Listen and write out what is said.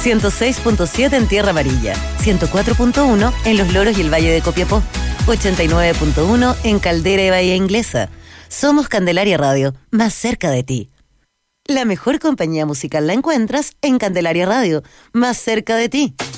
106.7 en Tierra Amarilla, 104.1 en Los Loros y el Valle de Copiapó, 89.1 en Caldera y Bahía Inglesa. Somos Candelaria Radio, más cerca de ti. La mejor compañía musical la encuentras en Candelaria Radio, más cerca de ti.